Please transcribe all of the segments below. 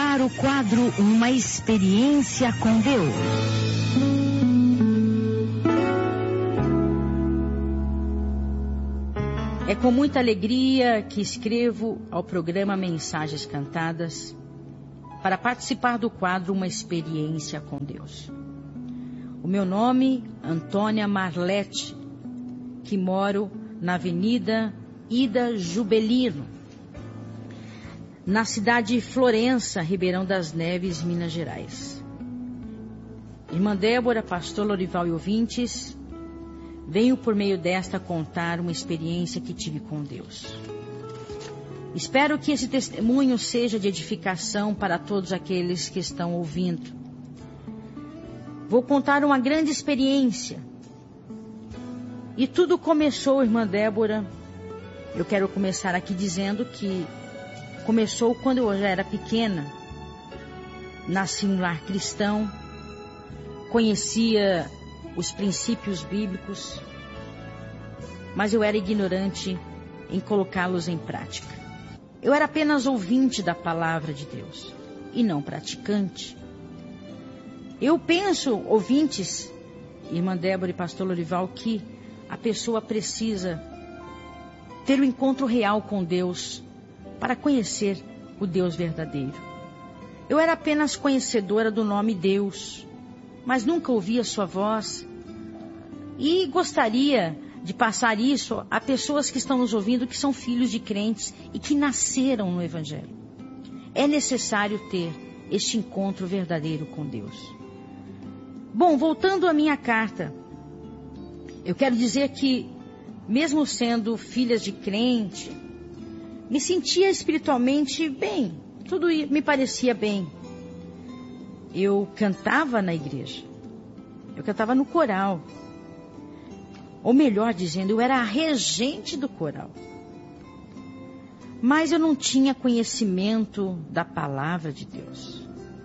ar o quadro Uma Experiência com Deus. É com muita alegria que escrevo ao programa Mensagens Cantadas para participar do quadro Uma Experiência com Deus. O meu nome é Antônia Marlete, que moro na Avenida Ida Jubelino, na cidade de Florença, Ribeirão das Neves, Minas Gerais. Irmã Débora, pastor Lorival e ouvintes, venho por meio desta contar uma experiência que tive com Deus. Espero que esse testemunho seja de edificação para todos aqueles que estão ouvindo. Vou contar uma grande experiência. E tudo começou, irmã Débora. Eu quero começar aqui dizendo que começou quando eu já era pequena. Nasci em um lar cristão, conhecia os princípios bíblicos, mas eu era ignorante em colocá-los em prática. Eu era apenas ouvinte da palavra de Deus e não praticante. Eu penso, ouvintes, irmã Débora e pastor Lorival, que a pessoa precisa ter um encontro real com Deus para conhecer o Deus verdadeiro. Eu era apenas conhecedora do nome Deus, mas nunca ouvia sua voz. E gostaria de passar isso a pessoas que estão nos ouvindo, que são filhos de crentes e que nasceram no Evangelho. É necessário ter este encontro verdadeiro com Deus. Bom, voltando à minha carta, eu quero dizer que, mesmo sendo filhas de crente, me sentia espiritualmente bem, tudo me parecia bem. Eu cantava na igreja, eu cantava no coral, ou melhor dizendo, eu era a regente do coral. Mas eu não tinha conhecimento da palavra de Deus.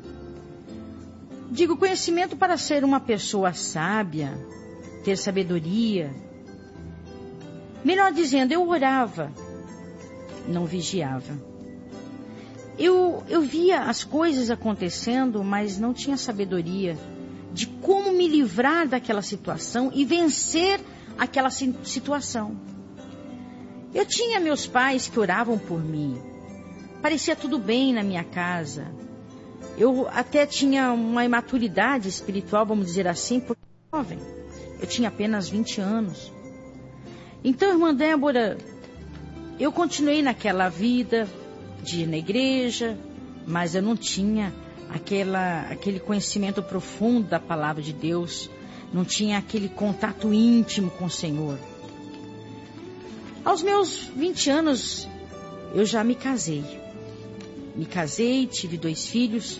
Digo conhecimento para ser uma pessoa sábia, ter sabedoria. Melhor dizendo, eu orava, não vigiava. Eu via as coisas acontecendo, mas não tinha sabedoria de como me livrar daquela situação e vencer aquela situação. Eu tinha meus pais que oravam por mim. Parecia tudo bem na minha casa. Eu até tinha uma imaturidade espiritual, vamos dizer assim, porque eu era jovem. Eu tinha apenas 20 anos. Então, irmã Débora, eu continuei naquela vida de ir na igreja, mas eu não tinha aquele conhecimento profundo da palavra de Deus, não tinha aquele contato íntimo com o Senhor. Aos meus 20 anos, eu já me casei. Me casei, tive 2 filhos.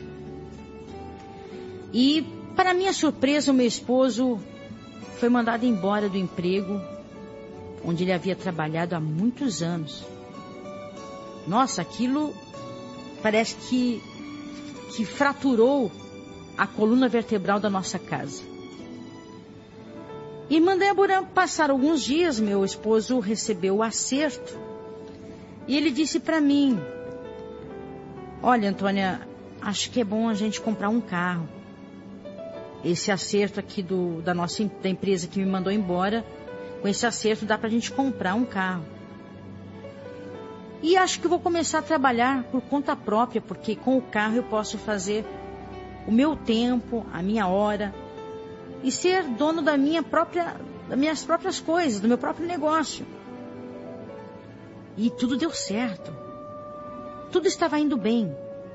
E, para minha surpresa, o meu esposo foi mandado embora do emprego onde ele havia trabalhado há muitos anos. Nossa, aquilo parece que fraturou a coluna vertebral da nossa casa. Irmã Débora, passaram alguns dias, meu esposo recebeu o acerto. E ele disse para mim: olha, Antônia, acho que é bom a gente comprar um carro. Esse acerto aqui da empresa que me mandou embora, com esse acerto dá para a gente comprar um carro. E acho que vou começar a trabalhar por conta própria, porque com o carro eu posso fazer o meu tempo, a minha hora, e ser dono das minhas próprias coisas, do meu próprio negócio. E tudo deu certo. Tudo estava indo bem.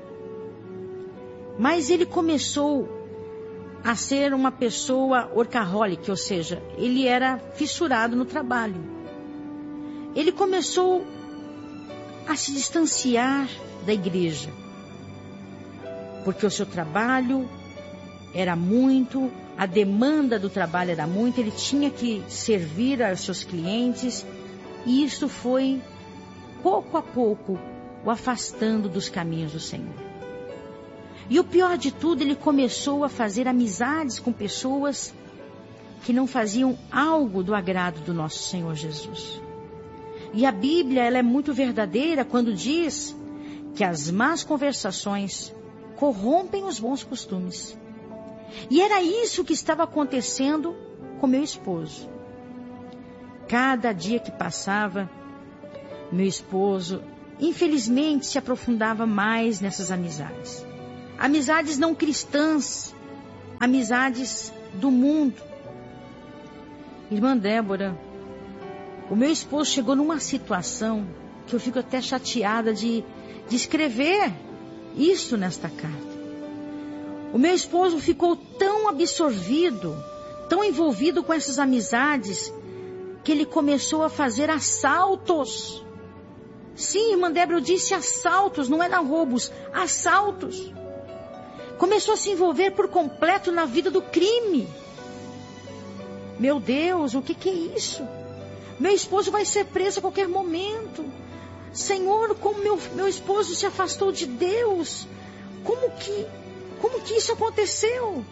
Mas ele começou a ser uma pessoa workaholic, ou seja, ele era fissurado no trabalho. Ele começou a se distanciar da igreja, porque o seu trabalho era muito, a demanda do trabalho era muito, ele tinha que servir aos seus clientes, e isso foi, pouco a pouco, o afastando dos caminhos do Senhor. E o pior de tudo, ele começou a fazer amizades com pessoas que não faziam algo do agrado do nosso Senhor Jesus. E a Bíblia, ela é muito verdadeira quando diz que as más conversações corrompem os bons costumes. E era isso que estava acontecendo com meu esposo. Cada dia que passava, meu esposo, infelizmente, se aprofundava mais nessas amizades. Amizades não cristãs, amizades do mundo. Irmã Débora, o meu esposo chegou numa situação que eu fico até chateada de escrever isso nesta carta. O meu esposo ficou tão absorvido, tão envolvido com essas amizades, que ele começou a fazer assaltos. Sim, irmã Débora, eu disse assaltos, não eram roubos, assaltos. Começou a se envolver por completo na vida do crime. Meu Deus, o que é isso? Meu esposo vai ser preso a qualquer momento. Senhor, como meu esposo se afastou de Deus. Como que isso aconteceu?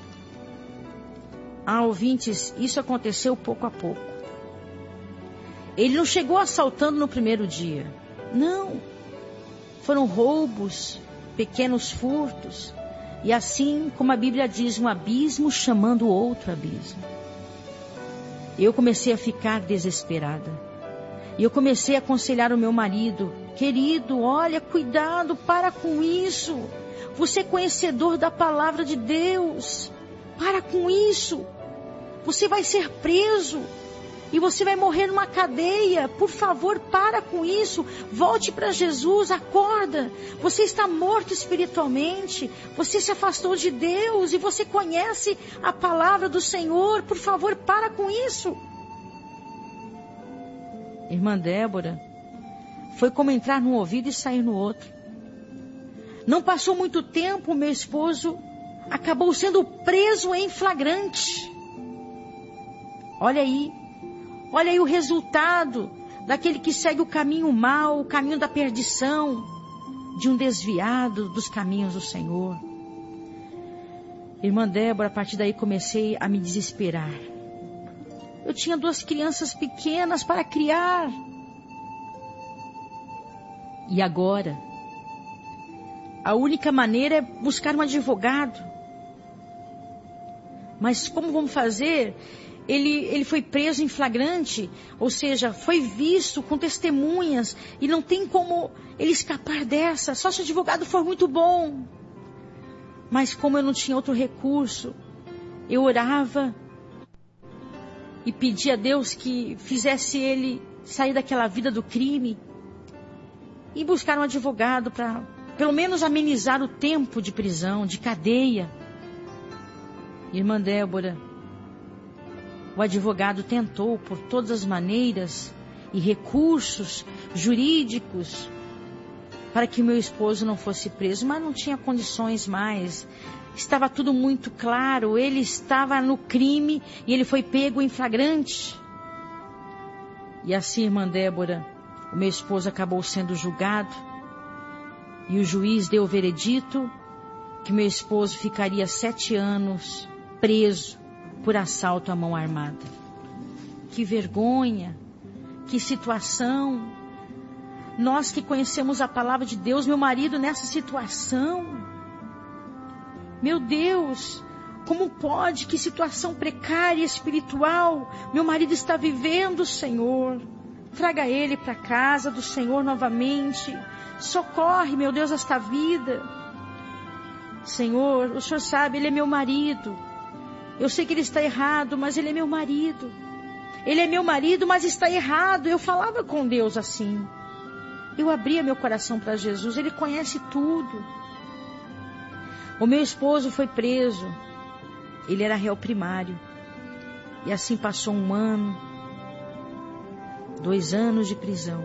Ouvintes, isso aconteceu pouco a pouco. Ele não chegou assaltando no primeiro dia. Não. Foram roubos, pequenos furtos. E assim, como a Bíblia diz, um abismo chamando outro abismo. Eu comecei a ficar desesperada. E eu comecei a aconselhar o meu marido. Querido, olha, cuidado, para com isso. Você é conhecedor da palavra de Deus. Para com isso. Você vai ser preso. E você vai morrer numa cadeia. Por favor, para com isso. Volte para Jesus, acorda. Você está morto espiritualmente. Você se afastou de Deus e você conhece a palavra do Senhor. Por favor, para com isso. Irmã Débora, foi como entrar num ouvido e sair no outro. Não passou muito tempo, meu esposo acabou sendo preso em flagrante. Olha aí o resultado daquele que segue o caminho mau, o caminho da perdição, de um desviado dos caminhos do Senhor. Irmã Débora, a partir daí comecei a me desesperar. Eu tinha 2 crianças pequenas para criar. E agora, a única maneira é buscar um advogado. Mas como vamos fazer? Ele foi preso em flagrante, ou seja, foi visto com testemunhas, e não tem como ele escapar dessa, só se o advogado for muito bom. Mas como eu não tinha outro recurso, eu orava e pedia a Deus que fizesse ele sair daquela vida do crime e buscar um advogado para pelo menos amenizar o tempo de prisão, de cadeia. Irmã Débora, o advogado tentou por todas as maneiras e recursos jurídicos para que meu esposo não fosse preso, mas não tinha condições mais. Estava tudo muito claro, ele estava no crime e ele foi pego em flagrante. E assim, irmã Débora, o meu esposo acabou sendo julgado e o juiz deu o veredito que meu esposo ficaria 7 anos preso por assalto à mão armada. Que vergonha, que situação. Nós que conhecemos a palavra de Deus, meu marido nessa situação. Meu Deus, como pode? Que situação precária espiritual meu marido está vivendo, Senhor. Traga ele para a casa do Senhor novamente. Socorre, meu Deus, esta vida. Senhor, o Senhor sabe, ele é meu marido. Eu sei que ele está errado, mas ele é meu marido. Ele é meu marido, mas está errado. Eu falava com Deus assim. Eu abria meu coração para Jesus. Ele conhece tudo. O meu esposo foi preso. Ele era réu primário. E assim passou 1 ano, 2 anos de prisão.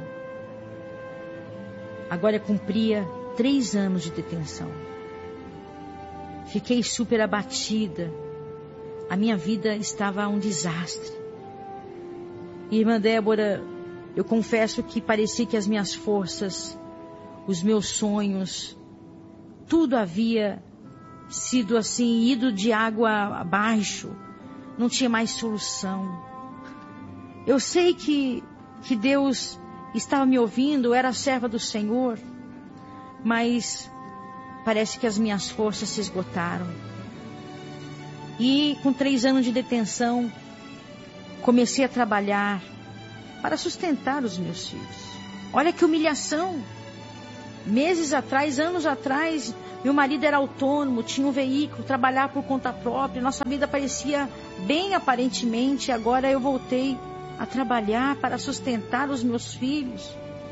Agora cumpria 3 anos de detenção. Fiquei super abatida. A minha vida estava um desastre. Irmã Débora, eu confesso que parecia que as minhas forças, os meus sonhos, tudo havia sido assim, ido de água abaixo. Não tinha mais solução. Eu sei que Deus estava me ouvindo, eu era serva do Senhor, mas parece que as minhas forças se esgotaram. E com 3 anos de detenção, comecei a trabalhar para sustentar os meus filhos. Olha que humilhação. Meses atrás, anos atrás, meu marido era autônomo, tinha um veículo, trabalhava por conta própria. Nossa vida parecia bem aparentemente. Agora eu voltei a trabalhar para sustentar os meus filhos.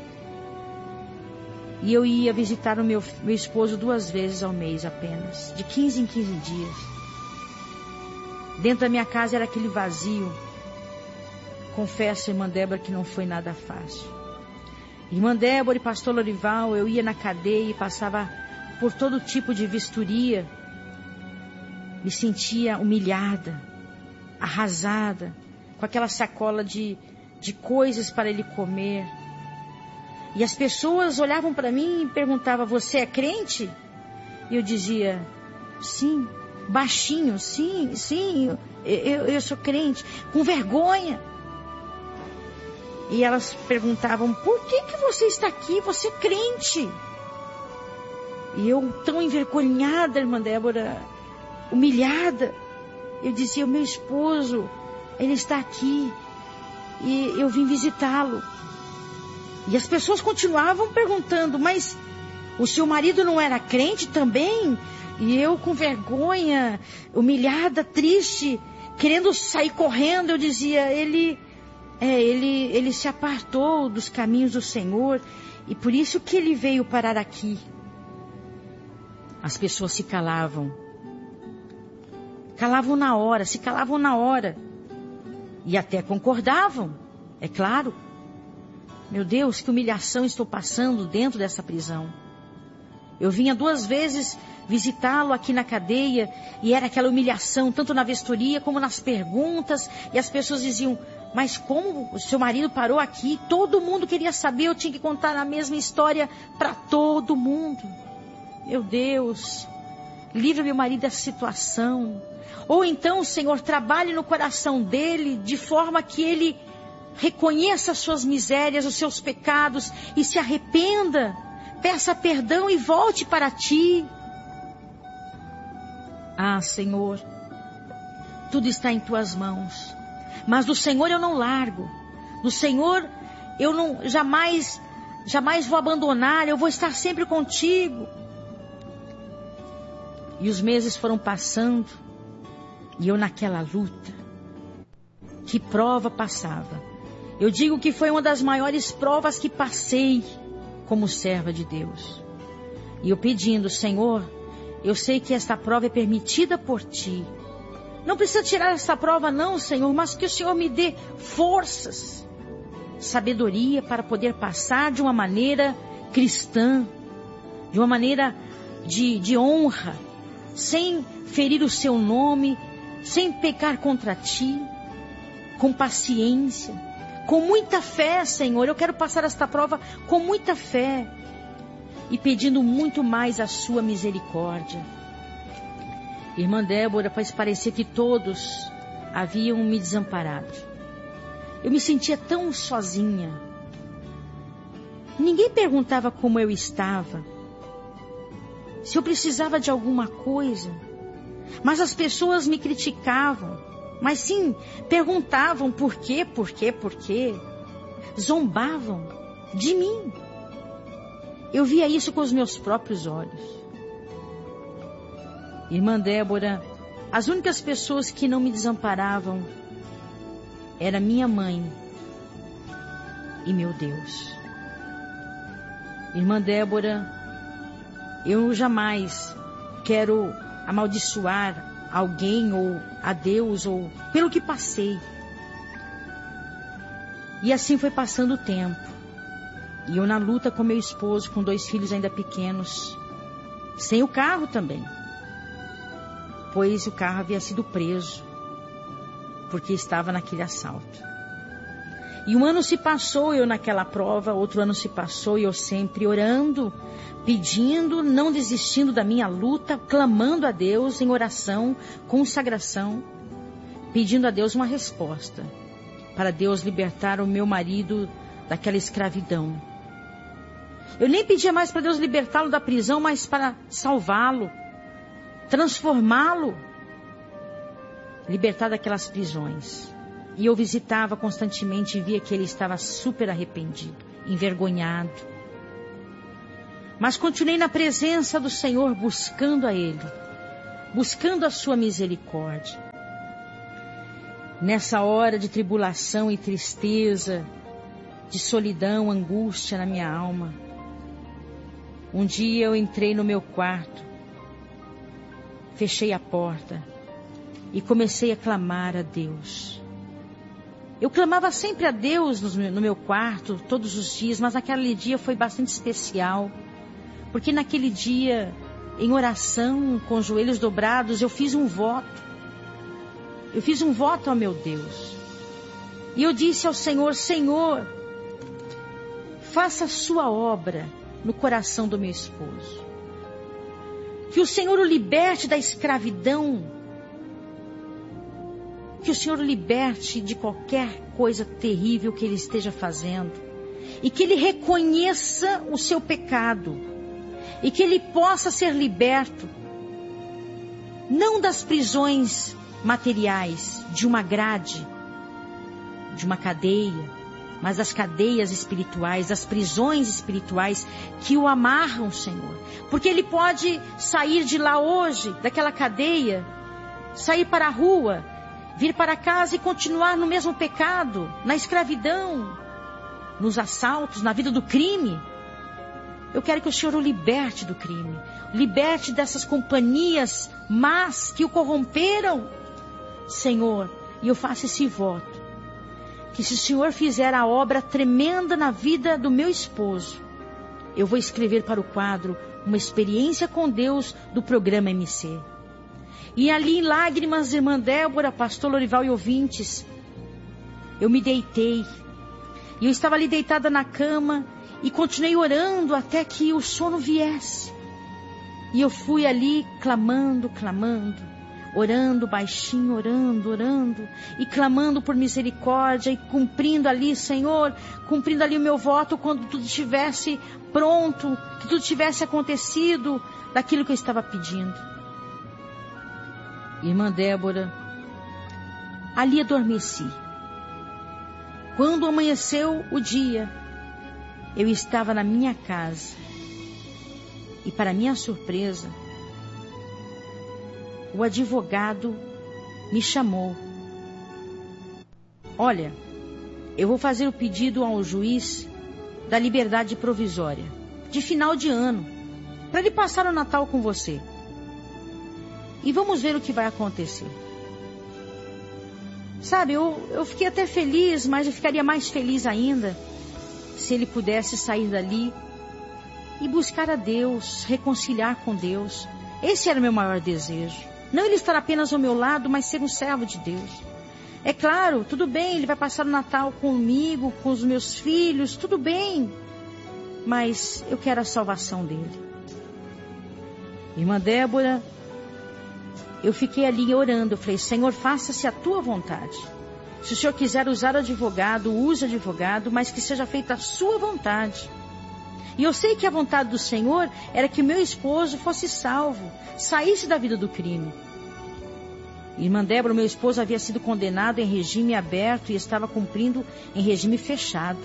E eu ia visitar o meu esposo 2 vezes ao mês apenas, de 15 em 15 dias. Dentro da minha casa era aquele vazio. Confesso, irmã Débora, que não foi nada fácil. Irmã Débora e pastor Lorival, eu ia na cadeia e passava por todo tipo de vistoria. Me sentia humilhada, arrasada, com aquela sacola de coisas para ele comer. E as pessoas olhavam para mim e perguntavam: você é crente? E eu dizia: sim, baixinho, sim, eu sou crente, com vergonha. E elas perguntavam: por que você está aqui? Você é crente? E eu, tão envergonhada, irmã Débora, humilhada, eu dizia: o meu esposo, ele está aqui e eu vim visitá-lo. E as pessoas continuavam perguntando: mas o seu marido não era crente também? E eu, com vergonha, humilhada, triste, querendo sair correndo, eu dizia: ele se apartou dos caminhos do Senhor e por isso que ele veio parar aqui. As pessoas se calavam. Se calavam na hora. E até concordavam, é claro. Meu Deus, que humilhação estou passando dentro dessa prisão. Eu vinha 2 vezes visitá-lo aqui na cadeia e era aquela humilhação, tanto na vistoria como nas perguntas. E as pessoas diziam: mas como o seu marido parou aqui? Todo mundo queria saber, eu tinha que contar a mesma história para todo mundo. Meu Deus, livra meu marido dessa situação. Ou então, Senhor, trabalhe no coração dele de forma que ele reconheça as suas misérias, os seus pecados e se arrependa, peça perdão e volte para ti. Ah, Senhor, tudo está em tuas mãos, mas do Senhor eu não largo, do Senhor eu não jamais vou abandonar, eu vou estar sempre contigo. E os meses foram passando e eu naquela luta. Que prova passava. Eu digo que foi uma das maiores provas que passei como serva de Deus. E eu pedindo: Senhor, eu sei que esta prova é permitida por ti. Não precisa tirar essa prova não, Senhor, mas que o Senhor me dê forças, sabedoria para poder passar de uma maneira cristã, de uma maneira de honra, sem ferir o seu nome, sem pecar contra ti, com paciência, com muita fé, Senhor. Eu quero passar esta prova com muita fé e pedindo muito mais a sua misericórdia. Irmã Débora, parecia que todos haviam me desamparado. Eu me sentia tão sozinha. Ninguém perguntava como eu estava, se eu precisava de alguma coisa. Mas as pessoas me criticavam. Mas sim, perguntavam por quê. Zombavam de mim. Eu via isso com os meus próprios olhos. Irmã Débora, as únicas pessoas que não me desamparavam era minha mãe e meu Deus. Irmã Débora, eu jamais quero amaldiçoar alguém ou a Deus ou pelo que passei. E assim foi passando o tempo. E eu na luta com meu esposo, com 2 filhos ainda pequenos, sem o carro também, pois o carro havia sido preso porque estava naquele assalto. E um ano se passou, eu naquela prova, outro ano se passou e eu sempre orando, pedindo, não desistindo da minha luta, clamando a Deus em oração, consagração, pedindo a Deus uma resposta, para Deus libertar o meu marido daquela escravidão. Eu nem pedia mais para Deus libertá-lo da prisão, mas para salvá-lo, transformá-lo, libertar daquelas prisões. E eu visitava constantemente e via que ele estava super arrependido, envergonhado. Mas continuei na presença do Senhor, buscando a Ele, buscando a sua misericórdia. Nessa hora de tribulação e tristeza, de solidão, angústia na minha alma, um dia eu entrei no meu quarto, fechei a porta e comecei a clamar a Deus. Eu clamava sempre a Deus no meu quarto, todos os dias, mas naquele dia foi bastante especial, porque naquele dia, em oração, com os joelhos dobrados, eu fiz um voto. Eu fiz um voto ao meu Deus. E eu disse ao Senhor: Senhor, faça a sua obra no coração do meu esposo. Que o Senhor o liberte da escravidão. Que o Senhor o liberte de qualquer coisa terrível que ele esteja fazendo. E que ele reconheça o seu pecado. E que ele possa ser liberto. Não das prisões materiais, de uma grade, de uma cadeia, mas das cadeias espirituais, das prisões espirituais que o amarram, Senhor. Porque ele pode sair de lá hoje, daquela cadeia, sair para a rua, vir para casa e continuar no mesmo pecado, na escravidão, nos assaltos, na vida do crime. Eu quero que o Senhor o liberte do crime, liberte dessas companhias más que o corromperam, Senhor. E eu faço esse voto, que se o Senhor fizer a obra tremenda na vida do meu esposo, eu vou escrever para o quadro uma experiência com Deus do programa MC. E ali em lágrimas, irmã Débora, pastor Lorival e ouvintes, eu me deitei. E eu estava ali deitada na cama e continuei orando até que o sono viesse. E eu fui ali clamando, orando baixinho, orando e clamando por misericórdia e cumprindo ali, Senhor, cumprindo ali o meu voto quando tudo estivesse pronto, que tudo tivesse acontecido daquilo que eu estava pedindo. Irmã Débora, ali adormeci. Quando amanheceu o dia, eu estava na minha casa e, para minha surpresa, o advogado me chamou. Olha, eu vou fazer o pedido ao juiz da liberdade provisória, de final de ano, para ele passar o Natal com você. E vamos ver o que vai acontecer. Sabe, eu fiquei até feliz, mas eu ficaria mais feliz ainda se ele pudesse sair dali e buscar a Deus, reconciliar com Deus. Esse era o meu maior desejo. Não ele estar apenas ao meu lado, mas ser um servo de Deus. É claro, tudo bem, ele vai passar o Natal comigo, com os meus filhos, tudo bem. Mas eu quero a salvação dele. Irmã Débora, eu fiquei ali orando. Eu falei: Senhor, faça-se a tua vontade. Se o Senhor quiser usar advogado, use advogado, mas que seja feita a sua vontade. E eu sei que a vontade do Senhor era que meu esposo fosse salvo, saísse da vida do crime. Irmã Débora, meu esposo havia sido condenado em regime aberto e estava cumprindo em regime fechado.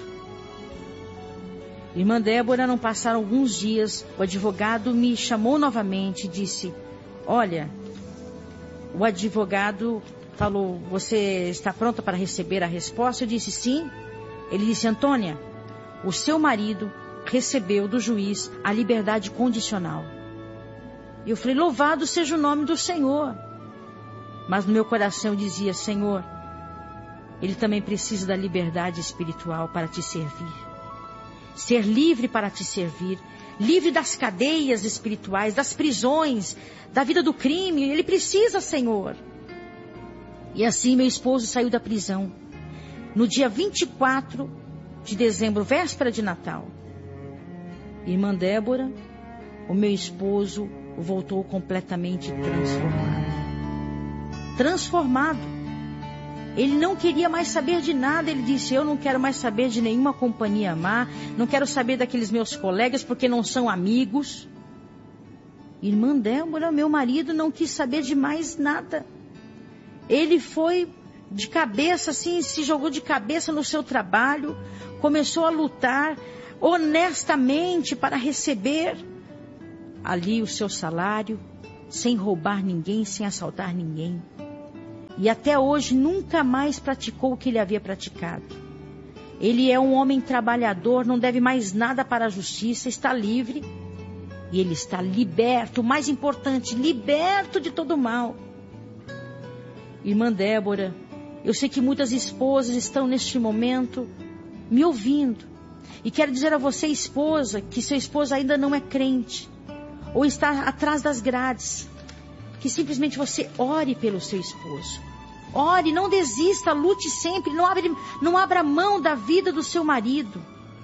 Irmã Débora, não passaram alguns dias, o advogado me chamou novamente e disse: olha, o advogado falou: você está pronta para receber a resposta? Eu disse: sim. Ele disse: Antônia, o seu marido recebeu do juiz a liberdade condicional. E eu falei: louvado seja o nome do Senhor. Mas no meu coração eu dizia: Senhor, ele também precisa da liberdade espiritual para te servir. Ser livre para te servir. Livre das cadeias espirituais, das prisões, da vida do crime. Ele precisa, Senhor. E assim meu esposo saiu da prisão. No dia 24 de dezembro, véspera de Natal. Irmã Débora, o meu esposo voltou completamente transformado. Transformado. Ele não queria mais saber de nada. Ele disse: eu não quero mais saber de nenhuma companhia má. Não quero saber daqueles meus colegas porque não são amigos. Irmã Débora, meu marido, não quis saber de mais nada. Ele foi de cabeça, assim, se jogou de cabeça no seu trabalho. Começou a lutar honestamente para receber ali o seu salário, sem roubar ninguém, sem assaltar ninguém. E até hoje nunca mais praticou o que ele havia praticado. Ele é um homem trabalhador, não deve mais nada para a justiça, está livre. E ele está liberto, o mais importante, liberto de todo o mal. Irmã Débora, eu sei que muitas esposas estão neste momento me ouvindo. E quero dizer a você, esposa, que seu esposo ainda não é crente, ou está atrás das grades, que simplesmente você ore pelo seu esposo. Ore, não desista, lute sempre, não abra mão da vida do seu marido.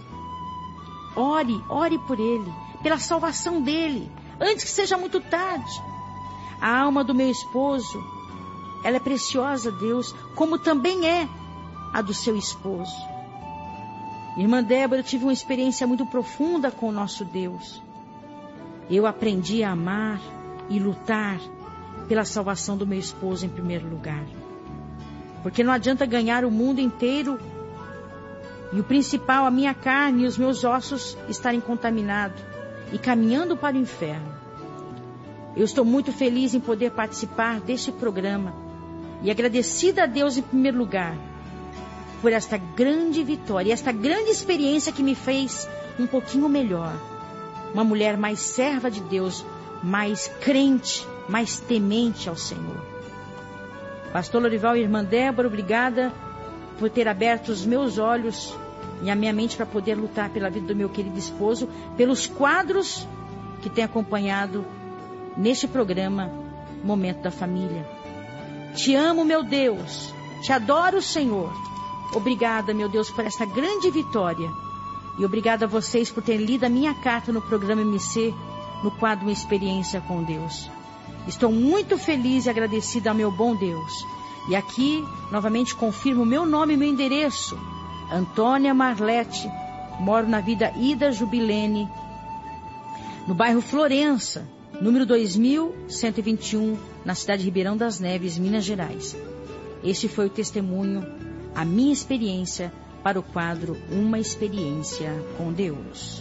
Ore por ele, pela salvação dele, antes que seja muito tarde. A alma do meu esposo, ela é preciosa a Deus, como também é a do seu esposo. Irmã Débora, eu tive uma experiência muito profunda com o nosso Deus. Eu aprendi a amar e lutar pela salvação do meu esposo em primeiro lugar. Porque não adianta ganhar o mundo inteiro e o principal, a minha carne e os meus ossos estarem contaminados e caminhando para o inferno. Eu estou muito feliz em poder participar deste programa e agradecida a Deus em primeiro lugar por esta grande vitória, esta grande experiência que me fez um pouquinho melhor. Uma mulher mais serva de Deus, mais crente, mais temente ao Senhor. Pastor Lorival e irmã Débora, obrigada por ter aberto os meus olhos e a minha mente para poder lutar pela vida do meu querido esposo, pelos quadros que tem acompanhado neste programa Momento da Família. Te amo, meu Deus, te adoro, Senhor. Obrigada, meu Deus, por esta grande vitória. E obrigada a vocês por terem lido a minha carta no programa MC, no quadro Uma Experiência com Deus. Estou muito feliz e agradecida ao meu bom Deus. E aqui, novamente, confirmo o meu nome e meu endereço. Antônia Marlete, moro na Vida Ida Jubilene, no bairro Florença, número 2121, na cidade de Ribeirão das Neves, Minas Gerais. Este foi o testemunho, a minha experiência para o quadro Uma Experiência com Deus.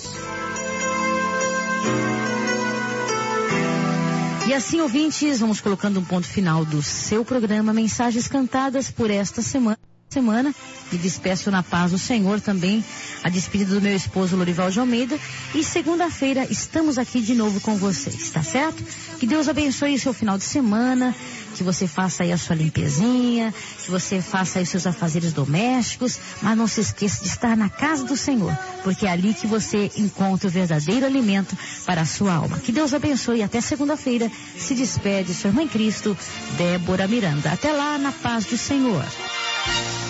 E assim, ouvintes, vamos colocando um ponto final do seu programa Mensagens Cantadas por esta semana. Me despeço na paz do Senhor também, a despedida do meu esposo Lorival de Almeida, e segunda-feira estamos aqui de novo com vocês, tá certo? Que Deus abençoe o seu final de semana, que você faça aí a sua limpezinha, que você faça aí os seus afazeres domésticos, mas não se esqueça de estar na casa do Senhor, porque é ali que você encontra o verdadeiro alimento para a sua alma. Que Deus abençoe e até segunda-feira. Se despede sua irmã em Cristo, Débora Miranda. Até lá, na paz do Senhor.